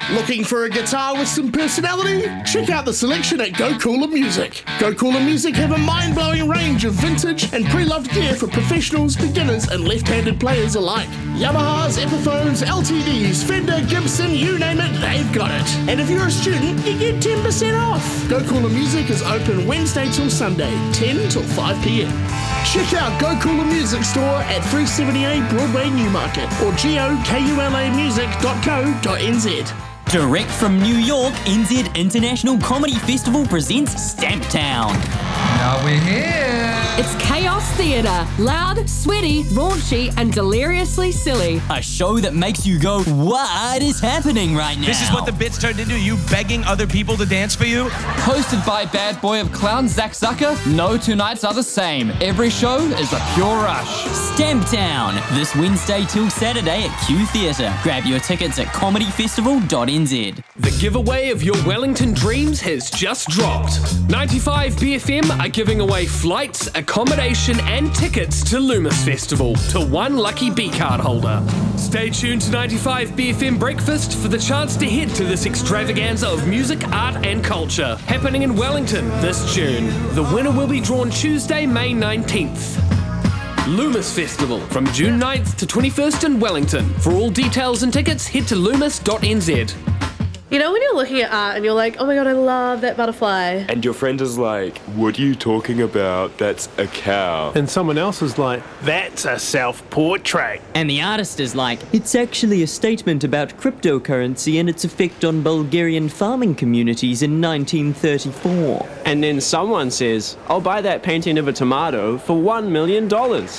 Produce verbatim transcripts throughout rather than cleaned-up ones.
Looking for a guitar with some personality? Check out the selection at Go Cooler Music. Go Cooler Music have a mind-blowing range of vintage and pre-loved gear for professionals, beginners and left-handed players alike. Yamahas, Epiphones, L T Ds, Fender, Gibson, you name it, they've got it. And if you're a student, you get ten percent off. Go Cooler Music is open Wednesday till Sunday, ten till five p.m. Check out Go Cooler Music Store at three seventy-eight Broadway, Newmarket or gokula music dot co dot n z. Direct from New York, N Z International Comedy Festival presents Stamptown. Now we're here. It's Chaos Theatre. Loud, sweaty, raunchy, and deliriously silly. A show that makes you go, what is happening right now? This is what the bits turned into, you begging other people to dance for you? Hosted by bad boy of clowns Zach Zucker, no two nights are the same. Every show is a pure rush. Stamptown, this Wednesday till Saturday at Q Theatre. Grab your tickets at comedy festival dot n z. The giveaway of your Wellington dreams has just dropped. ninety-five B F M are giving away flights, accommodation and tickets to Loomis Festival to one lucky B-card holder. Stay tuned to ninety-five B F M Breakfast for the chance to head to this extravaganza of music, art and culture happening in Wellington this June. The winner will be drawn Tuesday, May nineteenth. Loomis Festival from June ninth to twenty-first in Wellington. For all details and tickets, head to loomis dot n z. You know when you're looking at art and you're like, oh my god, I love that butterfly. And your friend is like, what are you talking about? That's a cow. And someone else is like, that's a self-portrait. And the artist is like, it's actually a statement about cryptocurrency and its effect on Bulgarian farming communities in nineteen thirty-four. And then someone says, I'll buy that painting of a tomato for one million dollars.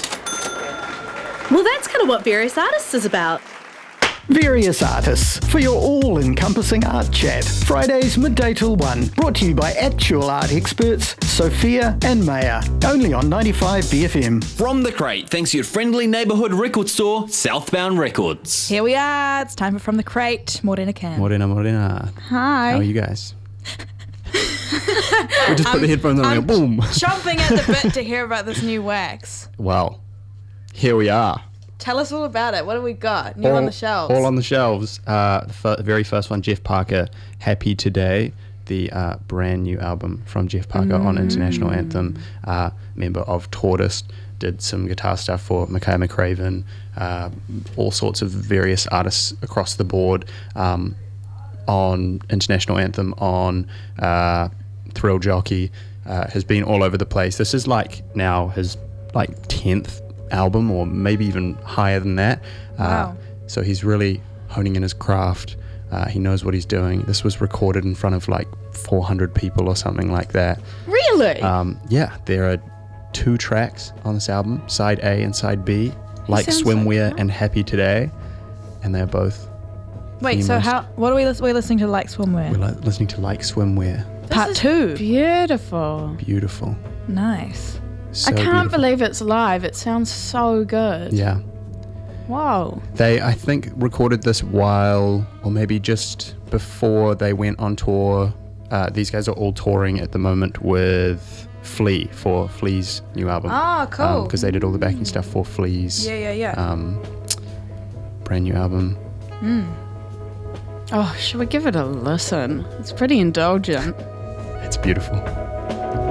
Well, that's kind of what Various Artists is about. Various Artists, for your all-encompassing art chat. Fridays midday till one, brought to you by actual art experts Sophia and Maya, only on ninety-five B F M. From the Crate, thanks to your friendly neighbourhood record store, Southbound Records. Here we are, it's time for From the Crate. Morena Cam. Morena, Morena. Hi. How are you guys? we just put I'm, the headphones on I'm and go, boom. Chomping at the bit to hear about this new wax. Well, here we are. Tell us all about it. What have we got? New all, on the shelves. All on the shelves. Uh, the fir- very first one, Jeff Parker, Happy Today, the uh, brand new album from Jeff Parker mm. on International Anthem, uh, member of Tortoise, did some guitar stuff for Mackay McCraven, uh, all sorts of various artists across the board um, on International Anthem, on uh, Thrill Jockey, uh, has been all over the place. This is like now his like tenth album, or maybe even higher than that. Wow. Uh, so he's really honing in his craft. Uh, he knows what he's doing. This was recorded in front of like four hundred people or something like that. Really? Um, yeah, there are two tracks on this album, side A and side B, Like Swimwear like and Happy Today, and they're both Wait, so how? What are we listening? We're listening to Like Swimwear. We're li- listening to Like Swimwear. This Part two. Beautiful. Beautiful. Nice. So I can't beautiful. believe it's live. It sounds so good. Yeah. Wow. They, I think, recorded this while, or maybe just before they went on tour. Uh, these guys are all touring at the moment with Flea for Flea's new album. Oh, cool. Because um, they did all the backing stuff for Flea's yeah, yeah, yeah. Um, brand new album. Mm. Oh, should we give it a listen? It's pretty indulgent. It's beautiful.